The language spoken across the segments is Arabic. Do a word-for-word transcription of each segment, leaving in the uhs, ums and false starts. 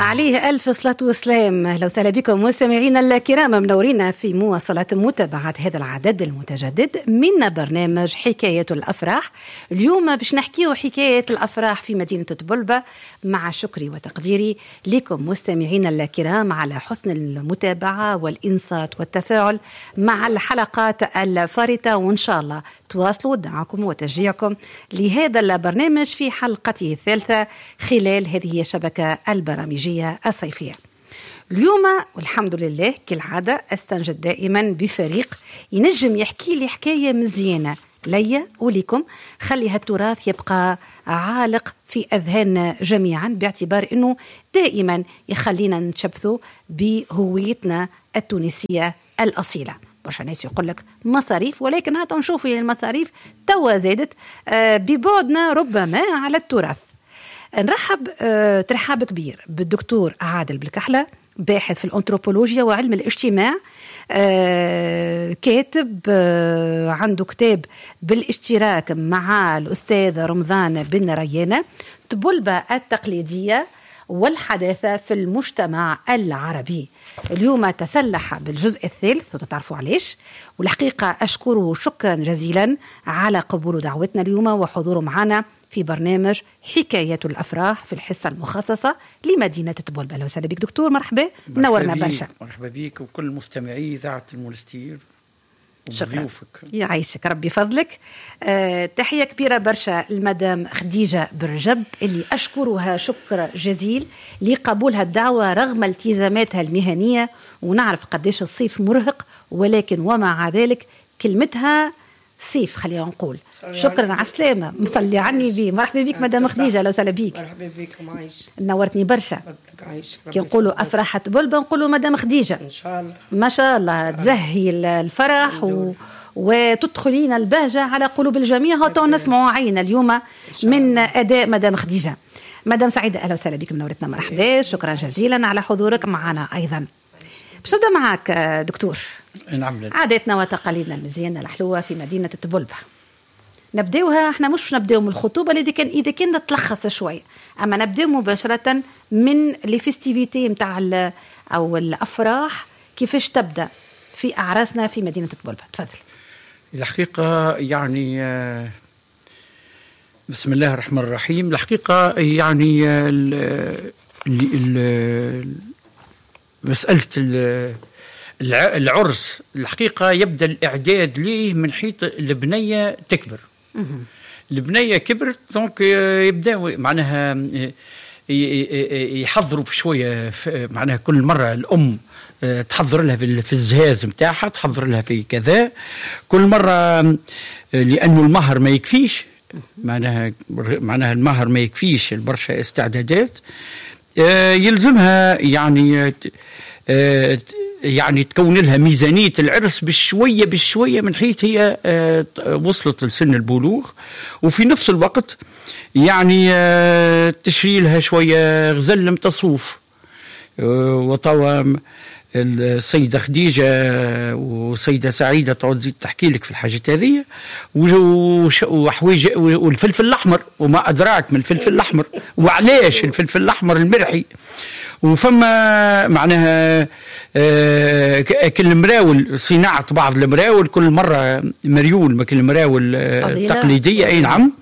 عليه ألف صلاة وسلام. لو سهلا بكم مستمعينا الكرام، منورين في مواصلة متابعة هذا العدد المتجدد من برنامج حكاية الأفراح. اليوم باش نحكيه حكاية الأفراح في مدينة طبلبة، مع شكري وتقديري لكم مستمعينا الكرام على حسن المتابعة والإنصات والتفاعل مع الحلقات الفارطة، وإن شاء الله تواصلوا دعمكم وتشجيعكم لهذا البرنامج في حلقته الثالثة خلال هذه الشبكة البرامجية الصيفية. اليوم والحمد لله كالعادة استنجد دائما بفريق ينجم يحكي لي حكاية مزيانة ليا وليكم، خلي هالتراث يبقى عالق في أذهان جميعا، باعتبار أنه دائما يخلينا نتشبثوا بهويتنا التونسية الأصيلة. برشا ناس يقول لك مصاريف، ولكن هاتوا نشوفوا المصاريف توا زادت ببعدنا ربما على التراث. نرحب ترحاب كبير بالدكتور عادل بالكحلة، باحث في الأنثروبولوجيا وعلم الاجتماع، كاتب عنده كتاب بالاشتراك مع الأستاذ رمضان بن ريانة، طبلبة التقليدية والحداثة في المجتمع العربي. اليوم تسلح بالجزء الثالث وتتعرفوا علاش، والحقيقة أشكره شكرا جزيلا على قبول دعوتنا اليوم وحضوره معنا في برنامج حكاية الأفراح في الحصة المخصصة لمدينة طبلبة. لو سهلا بك دكتور، مرحبا، منورنا برشا. مرحبا بك وكل مستمعي إذاعة المونستير وضيوفك. يعيشك ربي فضلك. أه تحية كبيرة برشا المدام خديجة برجب اللي أشكرها شكر جزيل لقبولها الدعوة رغم التزاماتها المهنية، ونعرف قديش الصيف مرهق، ولكن ومع ذلك كلمتها صيف خلينا نقول. شكرا على السلامة، مصلي عني بي. مرحبا بك مدام خديجة، لو سهلا بيك. مرحبا بكم، عايش نورتني برشا. كي نقولوا أفراح طبلبة نقولوا مدام خديجة إن شاء الله. ما شاء الله تزهي الفرح و... وتدخلين البهجة على قلوب الجميع. هاتوا نسمعوا عينا اليوم من أداء مدام خديجة. مدام سعيدة أهلا وسهلا بك، منورتنا. مرحبا، شكرا جزيلا على حضورك معنا أيضا. باش نبدا معك دكتور. نعم. عاداتنا وتقاليدنا المزيانة الحلوة في مدينة طبلبة نبداوها احنا، مش نبداو من الخطوبة اللي كان إذا كان تلخص شوية، أما نبداو مباشرة من لي فيستيفيتي متاع أو الأفراح كيفاش تبدأ في أعراسنا في مدينة طبلبة. تفضل. الحقيقة يعني بسم الله الرحمن الرحيم. الحقيقة يعني ال ال مسألة العرس الحقيقة يبدأ الإعداد ليه من حيث البنية تكبر. البنية كبرت دونك يبدأ معناها يحضروا بشوية، معناها كل مرة الأم تحضر لها في الزهاز متاعها، تحضر لها في كذا كل مرة، لأنه المهر ما يكفيش، معناها معناها المهر ما يكفيش البرشا استعدادات، يلزمها يعني يعني تكون لها ميزانية العرس بشوية بشوية من حيث هي وصلت لسن البلوغ، وفي نفس الوقت يعني تشري لها شوية غزل متصوف. وطوام السيدة خديجة والسيدة سعيدة تعود زيد تحكي لك في الحاجات هذه، وحويج والفلفل الأحمر وما أدراك من الفلفل الأحمر وعلاش الفلفل الأحمر المرحي. وفما معناها كل مراول، صناعة بعض المراول كل مرة مريول، ما كل مراول تقليدية. أي نعم.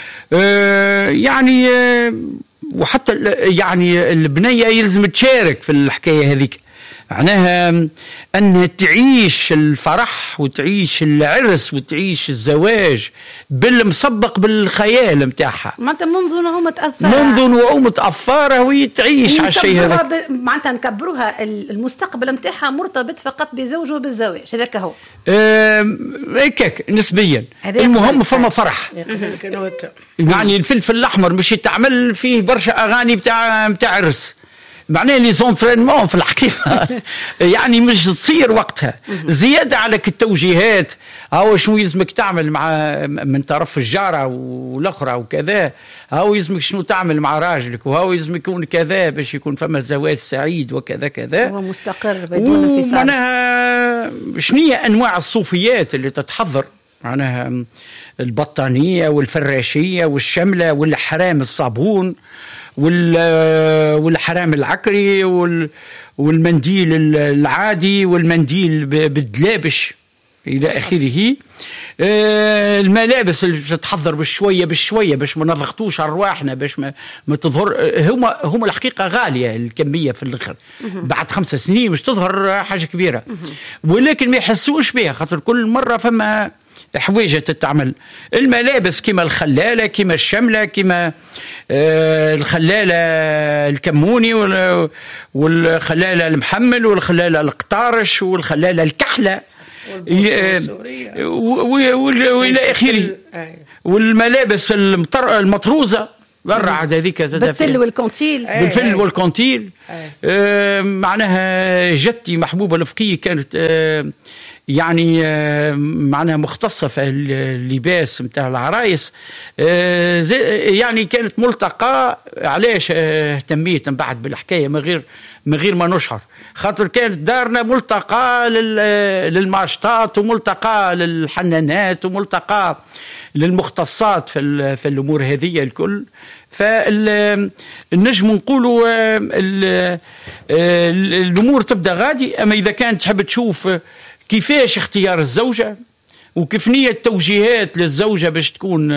يعني وحتى يعني البنية يلزم تشارك في الحكاية هذيك، معناها أنها تعيش الفرح وتعيش العرس وتعيش الزواج بالمسبق بالخيال متاعها، معناتها منذ نعومة أثارها منذ نعومة أثارها وهي تعيش على الشيء هذا. ب... معناتها نكبروها المستقبل متاعها مرتبط فقط بزوج وبالزواج، هذاك هو هيك نسبيا. المهم فما فرح. يعني الفلفل الأحمر مش يتعمل فيه برشا أغاني بتاع بتاع عرس، معناه لي زونترينمون في الحقيقة يعني مش تصير وقتها زيادة على التوجيهات. هاو شنو يلزمك تعمل مع من طرف الجارة والأخرى وكذا، هاو يلزمك شنو تعمل مع راجلك، وهاو يلزمك يكون كذا باش يكون فما زواج سعيد وكذا كذا، هو مستقر بدون انفصال. معناها شنية أنواع الصوفيات اللي تتحضر، معناها البطانية والفراشية والشملة والحرام الصابون والحرام العكري والمنديل العادي والمنديل بالدلابش إلى آخره. الملابس اللي تتحضر بشوية بشوية باش ما نضغطوش على رواحنا باش ما, ما تظهر. هما هم الحقيقة غالية الكمية في الآخر، بعد خمسة سنين باش تظهر حاجة كبيرة، ولكن ما يحسوش بها خاطر كل مرة فما حوايج تتعمل. الملابس كما الخلالة كما الشملة كما آه الخلالة الكموني والخلالة المحمل والخلالة القطارش والخلالة الكحلة والى اخره، والملابس المطروزه برعد هذيك بالفل والكونتيل بالفل والكونتيل. آه معناها جدتي محبوبه الفقيه كانت آه يعني آه معناها مختصه في اللباس نتاع العرايس. آه يعني كانت ملتقى. علاش آه اهتميت من بعد بالحكايه من غير من غير ما نشعر، خاطر كانت دارنا ملتقى للماشطات وملتقى للحنانات وملتقى للمختصات في في الامور هذه الكل. فالنجم نقولوا الامور تبدا غادي. اما اذا كانت تحب تشوف كيفاش اختيار الزوجه وكيف نية التوجيهات للزوجه باش تكون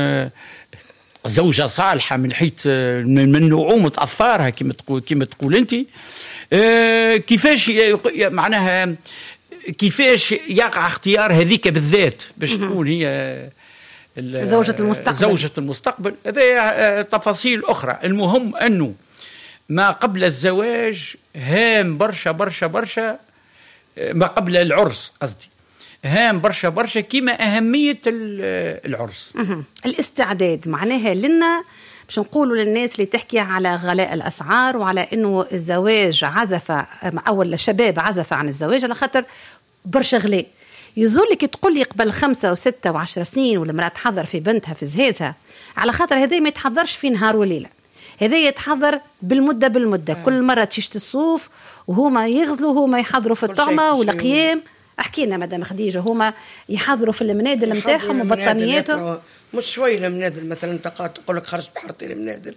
زوجه صالحه من حيث من نعومه اظفارها كما تقول كما تقول انت، آه كيفاش معناها كيفاش يقع اختيار هذيك بالذات باش تكون هي زوجة المستقبل زوجة المستقبل. هذه تفاصيل أخرى. المهم أنه ما قبل الزواج هام برشا برشا برشا، ما قبل العرس قصدي هام برشا برشا كما أهمية العرس. الاستعداد معناها لنا باش نقولوا للناس اللي تحكي على غلاء الأسعار وعلى أنه الزواج عزفة أو الشباب عزفة عن الزواج على خاطر برشا غلاء. يظهر لك تقول لي قبل خمسة وستة وعشر سنين ولا مرأة تحضر في بنتها في زهازها، على خاطر هذا ما يتحضرش في نهار وليلة، هذا يتحضر بالمدة بالمدة. آه. كل مرة تشت الصوف وهما يغزلوا وهما يحضروا في الطعمة والقيام. احكينا مدام خديجة، هما يحضروا في المنادل متاعهم وبطانياتهم مش شوي المنادل مثلا تقول لك خرجت بحرتي المنادل.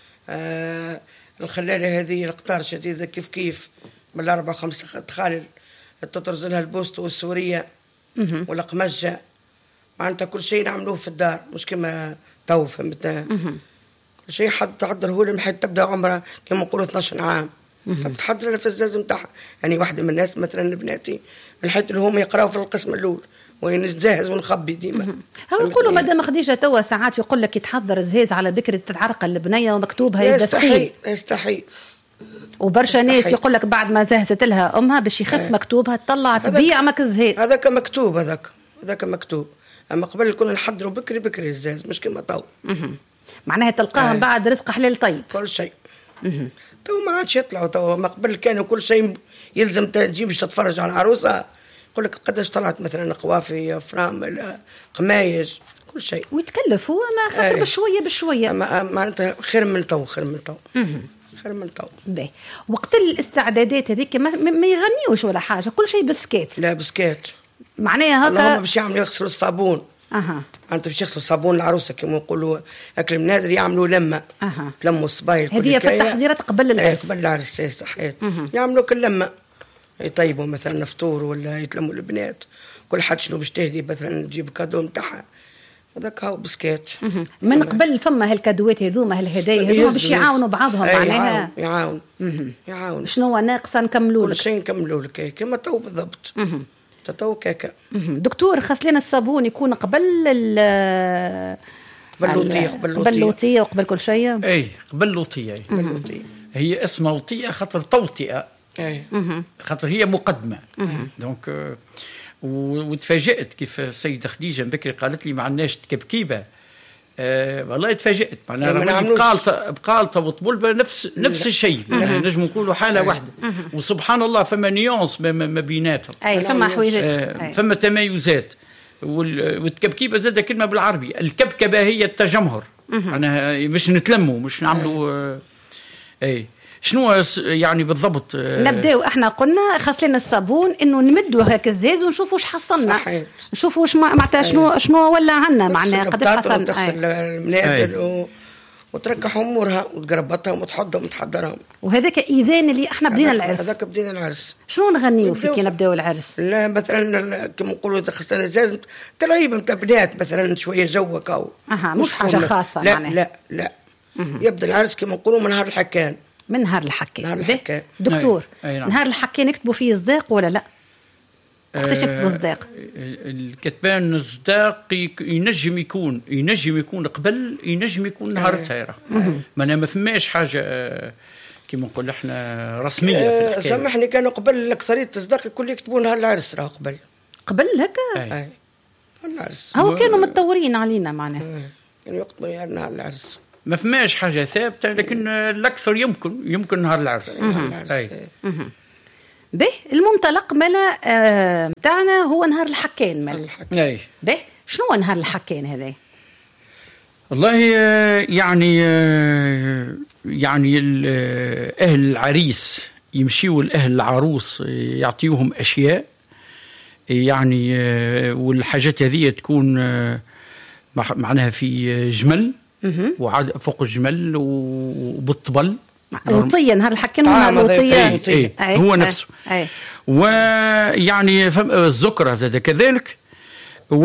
آه الخلالة هذه القطار شديدة كيف كيف بالأربعة خمسة تخالل تطرز لها البوست والسورية والقمجة، معناتها كل شيء نعملوه في الدار مش كما تو فهمتنا. كل شيء حد تحضر هو لما تبدا عمره كما نقولوا اثناش عام تحضر لها في الزاز نتاعها. يعني واحدة من الناس مثلا بناتي الحيث اللي هم يقراوا في القسم الأول ونجهز ونخبي ديما. هو يقولوا مدام خديجة توا ساعات يقول لك يتحضر الزهاز على بكرة تتعرقل البنية ومكتوبها يستحي يستحي وبرشا ناس يقول لك بعد ما زهزت لها امها باش يخف آه. مكتوبها تطلع تبيع مك الزهاز. هذاك مكتوب هذاك هذاك مكتوب. اما قبل كنا نحضروا بكري بكري الزهاز مش كما تو. معناها تلقاهم آه. بعد رزق حلال طيب كل شيء. تو ما عادش يطلعوا تو. ما قبل كانوا كل شيء يلزم تجي باش تتفرج على العروسه يقول لك قداش طلعت مثلا قوافي فرام قمايش كل شيء ويتكلفوا ما خاطر آه. بشويه بشويه. معناتها خير من تو خير من تو خير من تو. باهي وقت الاستعدادات هذيك ما, ما يغنيوش ولا حاجه كل شيء بسكات. لا بسكات معناها هكا اللهم باش يعملوا يغسلوا الصابون. اها انت باش يغسلوا الصابون العروسه كما نقولوا اكل منادر يعملوا لمه. اها تلموا الصبايل هذه في التحضيرات قبل العرس. قبل العرس صحيح يعملوا كل لمه يطيبوا مثلا فطور ولا يتلموا البنات كل حد شنو باش تهدي مثلا تجيب كادو نتاعها هذاك هاو بسكات. من قبل فما هالكادوات هذوما هالهدايا هذوما باش يعاونوا بعضهم معناها يعاون يعاون شنو ناقصه نكملوا لك كل شيء نكملوا لك كما تو بالضبط تو كاكا. دكتور خاص لنا الصابون يكون قبل ال قبل لوطيه قبل لوطيه وقبل كل شيء. اي قبل لوطيه هي اسمها لوطيه خاطر توطئه اي خاطر هي مقدمه. دونك وتفاجأت كيف السيدة خديجة بكري قالت لي ما عندناش كبكيبة. أه والله تفاجأت معناها بقالطة بقالطة وطبلبة نفس نفس الشيء نجم نقولوا حالة واحدة وسبحان الله فما نيونس ما بيناتهم. أي فما حويجات أه فما تمايزات. والكبكيبة زاد كلمة بالعربي الكبكبة هي التجمهر معناها مش نتلموا مش نعملوا أه أي شنو يعني بالضبط. نبداو احنا قلنا خاص لنا الصابون انه نمدوا هكا الزاز ونشوفوا واش حصلنا نشوفوا واش معناتها شنو شنو ولا عندنا معناها قداش حصلنا تغسل المنادل وتركح امورها وتقربتها وتحضهم وتحضرهم. وهذاك اذان اللي احنا بدينا العرس. هذاك بدينا العرس. شنو نغنيو فيه كي نبداو العرس؟ لا مثلا كما نقولوا دخلنا زاز تلعيب نتاع بنات مثلا شويه جوك او اها مش حاجه خاصه. لا يعني. لا لا مه. يبدا العرس كما نقولوا من نهار الحكان. من نهار الحكان. نهار الحكان. دكتور أي. أي نعم. نهار الحكان نكتبوا فيه صداق ولا لا؟ وقتاش يكتبوا صداق؟ الكتبان الصداق ينجم يكون ينجم يكون قبل ينجم يكون نهار التايره. ما انا ما فماش حاجه كيما نقول احنا رسميه في الحكايه. سامحني كانوا قبل الاكثريه الصداق الكل يكتبوا نهار العرس راه قبل. قبل هكا؟ اي العرس. هو كانوا متطورين علينا معناها. كانوا يكتبوا يعني نهار العرس. ما فماش حاجه ثابته لكن الاكثر يمكن يمكن نهار العرس. اي. به المنطلق ملا متاعنا آه هو نهار الحكان ملا. اي. به شنو هو نهار الحكان هذا؟ والله يعني يعني اهل العريس يمشيوا لاهل العروس يعطيوهم اشياء يعني والحاجات هذه تكون معناها في جمل وعاد فوق الجمل وبالطبل. الوطية نهار الحكام ونهار الوطية. أي أي أي هو نفسه. أي. ويعني الذكرى زاد كذلك. و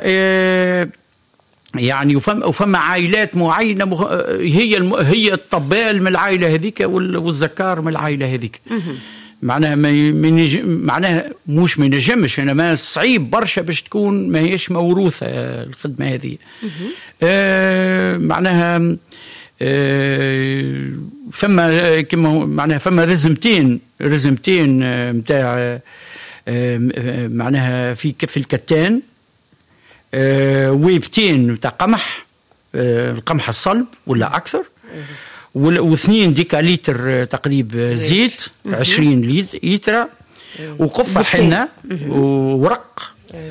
يعني وفم وفما عائلات معينة مغ... هي الم... هي الطبال من العائلة هذيك والزكار من العائلة هذيك. معناها ما من يج... معناها مش ما ينجمش انا ما صعيب برشا باش تكون ما هيش موروثة الخدمة هذه. آه معناها آه فما كما معناها فما رزمتين رزمتين نتاع آه معناها في كف الكتان آه ويبتين نتاع قمح آه القمح الصلب ولا اكثر واثنين ديكاليتر تقريب زيت عشرين لتر وقفة حنة وورق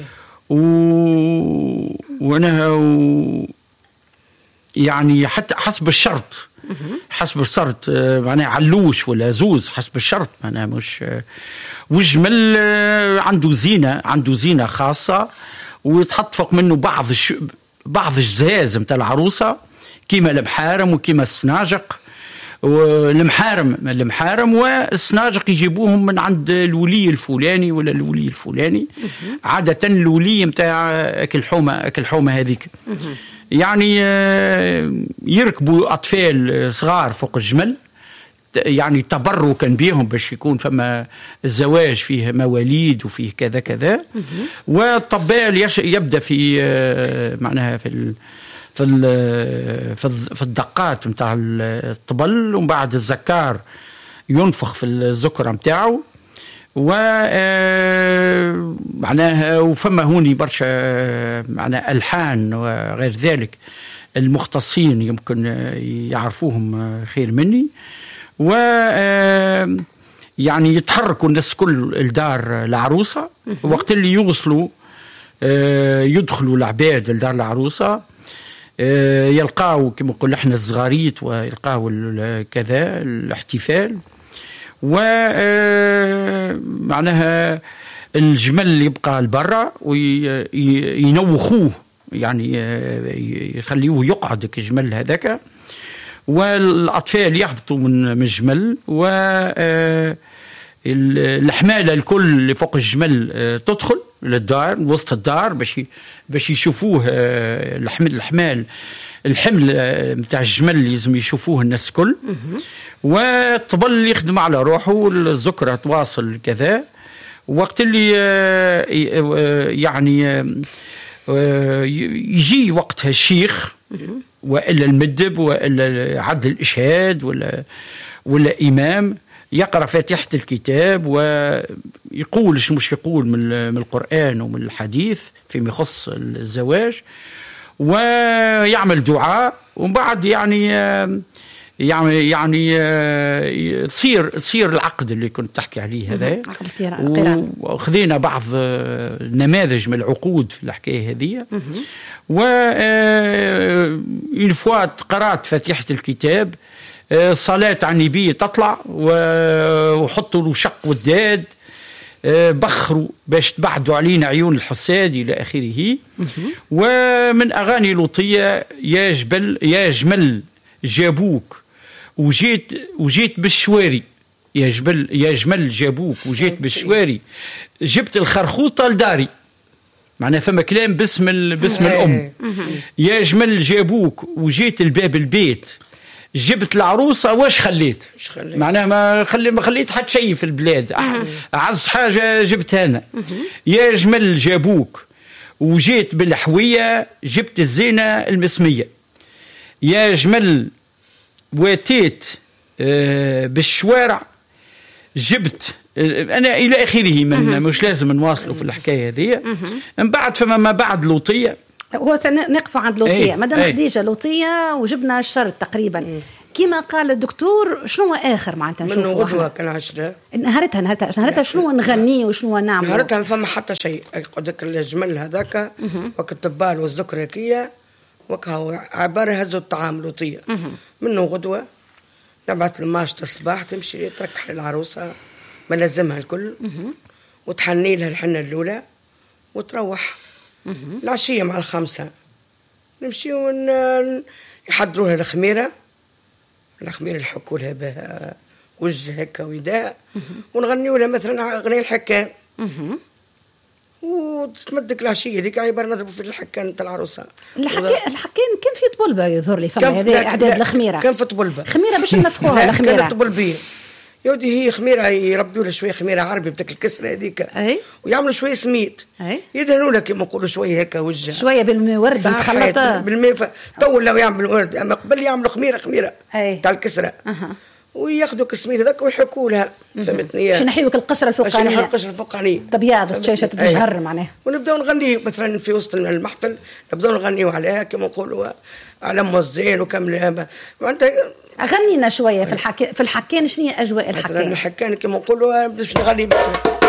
وانا يعني حتى حسب الشرط حسب الشرط معناها علوش ولا زوز حسب الشرط معناها مش وجمل عنده زينة عنده زينة خاصة ويتحط فوق منه بعض الش... بعض الجزاز متاع العروسة كيما المحارم وكيما السناجق والمحارم المحارم والسناجق يجيبوهم من عند الولي الفلاني ولا الولي الفلاني عادة الولي متاع اكل حومة اكل حومة هذيك يعني يركبوا اطفال صغار فوق الجمل يعني تبركا بهم باش يكون فما الزواج فيه مواليد وفيه كذا كذا والطبال يبدا في معناها في في في الدقات نتاع الطبل ومن بعد الزكار ينفخ في الذكرى نتاعو و معناها وفما هوني برشا معناها الحان وغير ذلك المختصين يمكن يعرفوهم خير مني و يعني يتحركوا الناس كل الدار العروسه وقت اللي يوصلوا يدخلوا العباد لدار العروسه يلقاو كما نقول احنا الصغاريت ويلقاو كذا الاحتفال ومعناها الجمل يبقى لبرا وينوخوه يعني يخليوه يقعد الجمل هذاك والاطفال يهبطوا من الجمل و الحماله الكل اللي فوق الجمل تدخل للدار وسط الدار باش باش يشوفوه الحمل الحمال الحمل نتاع الجمل لازم يشوفوه الناس الكل والطبل يخدم على روحه والذكرى تواصل كذا وقت اللي يعني يجي وقتها الشيخ والا المدب والا عدل الاشهاد ولا ولا امام يقرأ فاتحة الكتاب ويقول شو مش يقول من القرآن ومن الحديث فيما يخص الزواج ويعمل دعاء ومن بعد يعني يعني يعني تصير تصير العقد اللي كنت تحكي عليه هذا وخذينا بعض نماذج من العقود في الحكاية هذه والفوات قرأت فاتحة الكتاب صلاة على النبي تطلع وحطوا له شق وداد بخروا باش تبعدوا علينا عيون الحساد إلى آخره ومن أغاني لوطية يا جبل يا جمل جابوك وجيت وجيت بالشواري، يا جبل يا جمل جابوك وجيت بالشواري، جبت الخرخوطة لداري. معناها فما كلام باسم ال... باسم الأم. يا جمل جابوك وجيت الباب البيت، جبت العروسة واش خليت؟ معناها ما خلي ما خليت حتى شيء في البلاد، أعز حاجة جبتها أنا. يا جمل جابوك وجيت بالحوية، جبت الزينة المسمية. يا جمل واتيت بالشوارع، جبت أنا إلى آخره. من مش لازم نواصلوا في الحكاية هذه. من بعد فما ما بعد لوطية، هو نقف عند لوطية. مدام خديجة لوطية وجبنا الشرط تقريبا كما قال الدكتور. شنو آخر معناتها نشوفوا؟ منه غدوة كان عشرة نهارتها نهارتها نهارتها شنو نغني وشنو نعمل؟ نهارتها فما حتى شيء. قدك الجمل هذاك وقت الطبال والذكركية وكهو عبارة هزوا الطعام لوطية. منه غدوة نبعث الماشطة الصباح تمشي تركح للعروسة ملزمها الكل وتحني لها الحنة الأولى وتروح. العشية مع الخمسة نمشي ونحضروا لها الخميرة. الخميرة نحكوا لها بها وجه هكا ويداء، ونغنيوا لها مثلا أغنية الحكام، وتتمدك العشية ديك عبارة نضربوا في الحكان تاع العروسة. الحكان الحكان كان في طبلبة يظهر لي فما هذا إعداد الخميرة. كان في طبلبة خميرة باش نفخوها الخميرة. كانت طبلبية يودي هي خميرة يربيوا لها شوية خميرة عربي بتاك الكسرة هذيك. أي. ويعملوا شوية سميت. أي. يدهنوا لها كيما نقولوا شوية هكا وجه. شوية بالماء ورد متخلط. بالماء ف... طول لو يعملوا ورد، أما قبل يعملوا خميرة خميرة. أي. تاع الكسرة. أها. وياخذوا كسميت هذاك ويحكوا لها. فهمتني؟ شنو نحيوك القشرة الفوقانية. شنو القشرة الفوقانية. طبيعة الشاشة تجهر معناها. ونبداو نغني مثلا في وسط المحفل، نبداو نغنيو عليها كما نقولوا على موزين وكامل. معناتها غنينا شويه في الحكي في الحكان. شنو هي اجواء الحكان؟ الحكان كما نقولوا باش نغني